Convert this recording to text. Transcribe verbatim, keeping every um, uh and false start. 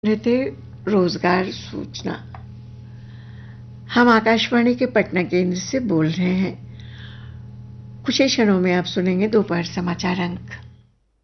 रहते रोजगार सूचना। हम आकाशवाणी के पटना केंद्र से बोल रहे हैं। कुछ ही क्षणों में आप सुनेंगे दोपहर समाचार अंक।